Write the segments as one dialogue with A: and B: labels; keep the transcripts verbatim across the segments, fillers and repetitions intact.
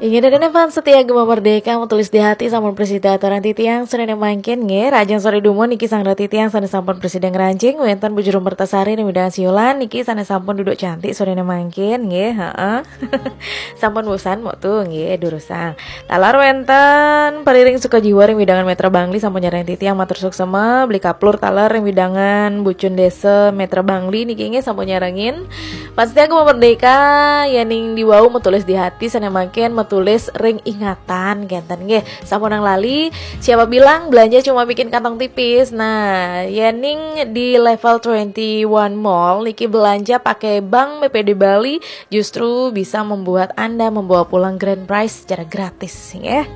A: Ingin ada fans setia Gema Merdeka tulis di hati sampun presiden atoran titiang senene mangkin nge Rajang sore dumo niki sang titiang sane sampun presiden ngerancing wenten bujur mertasari ning midang siulan niki sane sampun duduk cantik sorene mangkin nge heeh. Sampun bosan mau tuh nge durusang. Talar wenten pariring suka jiwa ring widangan Metra Bangli sampun nyareng titiang matur suksema beli kaplur talar ring widangan bucun desa Metra Bangli niki nge sampun nyarengin. Pasti aku Gema Merdeka ya ning diwau mau tulis di hati sane mangkin tulis ring ingatan genten nggih sampun nang lali siapa bilang belanja cuma bikin kantong tipis. Nah yening di level dua puluh satu Mall niki belanja pakai Bank B P D Bali justru bisa membuat Anda membawa pulang grand prize secara gratis ya.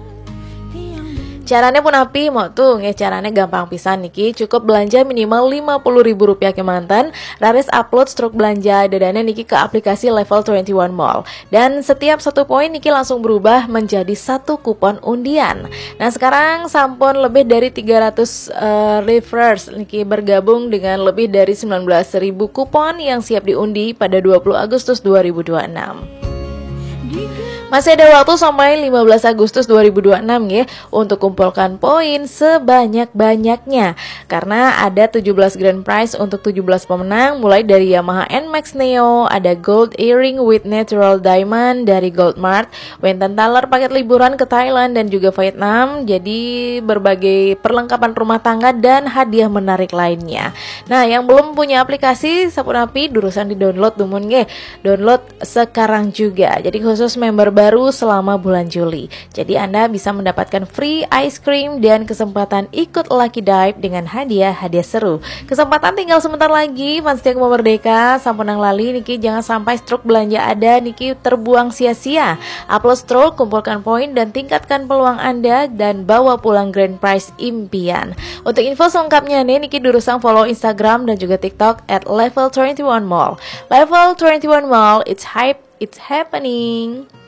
A: Caranya pun api mau tuh nge caranya gampang pisan niki cukup belanja minimal lima puluh ribu rupiah ke mantan raris upload stroke belanja dadanya niki ke aplikasi level dua puluh satu Mall dan setiap satu poin niki langsung berubah menjadi satu kupon undian. Nah sekarang sampun lebih dari tiga ratus uh, referrals niki bergabung dengan lebih dari sembilan belas ribu kupon yang siap diundi pada dua puluh Agustus dua ribu dua puluh enam. Masih ada waktu sampai lima belas Agustus dua ribu dua puluh enam ya untuk kumpulkan poin sebanyak-banyaknya karena ada tujuh belas grand prize untuk tujuh belas pemenang mulai dari Yamaha N Max Neo, ada gold earring with natural diamond dari Goldmart, wenten taler paket liburan ke Thailand dan juga Vietnam, jadi berbagai perlengkapan rumah tangga dan hadiah menarik lainnya. Nah yang belum punya aplikasi Sapun Api durusan di download dumun nge download sekarang juga, jadi khusus member baru selama bulan Juli. Jadi Anda bisa mendapatkan free ice cream dan kesempatan ikut Lucky Dive dengan hadiah-hadiah seru. Kesempatan tinggal sebentar lagi, fans setia Gema Merdeka, sampun nang lali niki jangan sampai stroke belanja ada niki terbuang sia-sia. Upload stroke, kumpulkan poin dan tingkatkan peluang Anda dan bawa pulang grand prize impian. Untuk info selengkapnya nih niki durusang follow Instagram dan juga TikTok at level dua puluh satu Mall. Level dua puluh satu Mall, it's hype, it's happening.